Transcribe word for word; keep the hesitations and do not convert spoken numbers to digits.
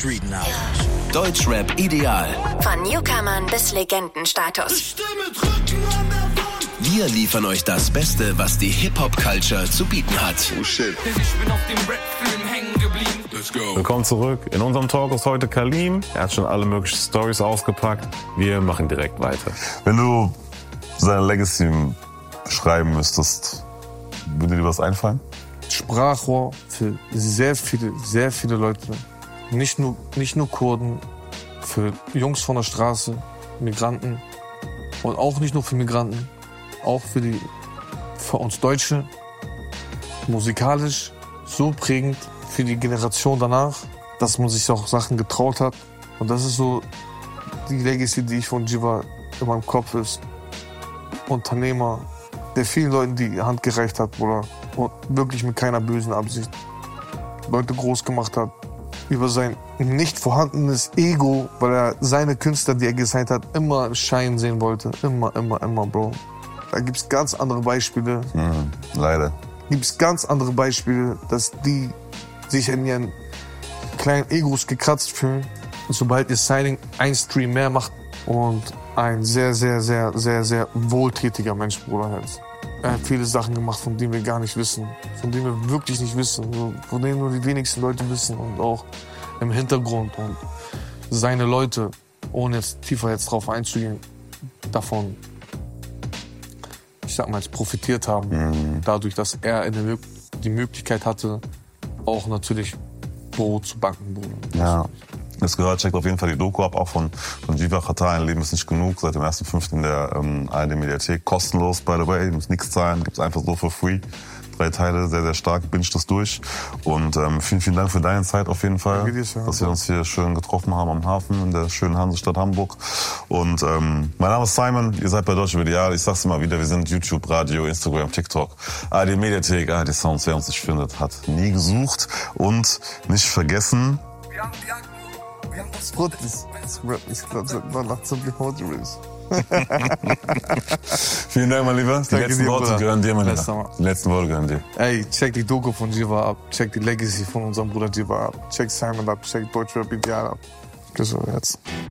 Street Knowledge. Deutschrap ideal. Von Newcomern bis Legendenstatus. Ich stehe mit Rücken an der Wand. Wir liefern euch das Beste, was die Hip-Hop-Culture zu bieten hat. Oh shit. Denn ich bin auf dem Rap-Film hängen geblieben. Let's go. Willkommen zurück. In unserem Talk ist heute Kalim. Er hat schon alle möglichen Storys ausgepackt. Wir machen direkt weiter. Wenn du seine Legacy beschreiben müsstest, würde dir was einfallen? Sprachrohr für sehr viele, sehr viele Leute. Nicht nur, nicht nur Kurden, für Jungs von der Straße, Migranten. Und auch nicht nur für Migranten, auch für, die, für uns Deutsche. Musikalisch so prägend für die Generation danach, dass man sich auch Sachen getraut hat. Und das ist so die Legacy, die ich von Jiva in meinem Kopf ist. Unternehmer, der vielen Leuten die Hand gereicht hat, Bruder. Und wirklich mit keiner bösen Absicht Leute groß gemacht hat. Über sein nicht vorhandenes Ego, weil er seine Künstler, die er gesigned hat, immer Schein sehen wollte. Immer, immer, immer, Bro. Da gibt's ganz andere Beispiele. Mhm, leider. Gibt's ganz andere Beispiele, dass die sich in ihren kleinen Egos gekratzt fühlen. Und sobald ihr Signing ein Stream mehr macht und ein sehr, sehr, sehr, sehr, sehr wohltätiger Mensch, Bruder, ist. Er hat viele Sachen gemacht, von denen wir gar nicht wissen. Von denen wir wirklich nicht wissen. Von denen nur die wenigsten Leute wissen. Und auch im Hintergrund. Und seine Leute, ohne jetzt tiefer jetzt drauf einzugehen, davon, ich sag mal, jetzt profitiert haben. Mhm. Dadurch, dass er in der, die Möglichkeit hatte, auch natürlich Brot zu backen. Bruder. Ja. Das gehört, checkt auf jeden Fall die Doku ab, auch von, von Jiva Qatar, ein Leben ist nicht genug, seit dem ersten fünften in der ähm, A R D-Mediathek, kostenlos, by the way, muss nichts zahlen, gibt's einfach so for free. Drei Teile, sehr, sehr stark, binge das durch. Und ähm, vielen, vielen Dank für deine Zeit auf jeden Fall, dir, ja, dass wir uns hier schön getroffen haben am Hafen in der schönen Hansestadt Hamburg. Und ähm, mein Name ist Simon, ihr seid bei Deutschrap ideal, ich sag's immer wieder, wir sind YouTube, Radio, Instagram, TikTok, A R D-Mediathek, A R D-Sounds, wer uns nicht findet, hat nie gesucht. Und nicht vergessen... Wir haben, wir haben Wir haben das Brot ist Rap, ich glaube, man macht so viel Motoris. Vielen Dank, mein Lieber. Die Danke letzten dir, Worte Bruder. gehören dir, mein Bester Lieber. Mann. Die letzten Worte gehören dir. Ey, check die Doku von Jiva ab, check die Legacy von unserem Bruder Jiva ab, check Simon ab, check Deutschrap ideal ab. Küsse jetzt.